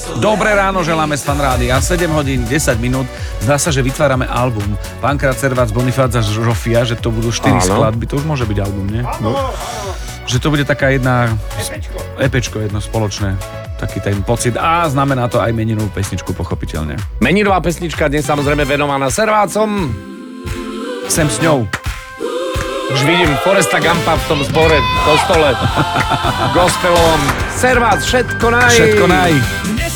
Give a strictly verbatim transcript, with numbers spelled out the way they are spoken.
Dobré ráno želáme z Fan Rádia. sedem hodín desať minút. Zdá sa, že vytvárame album. Pánkrát Servác, Bonifác a Žofia, že to budú štyri skladby. To už môže byť album, nie? No. Že to bude taká jedna... Epečko. Epečko jedno spoločné. Taký ten pocit. A znamená to aj meninovú pesničku, pochopiteľne. Meninová pesnička dnes samozrejme venovaná Servácom. Sem s ňou. Už vidím Foresta Gumpa v tom zbore, v kostole, gospelovom. Servác, všetko naj. Všetko naj.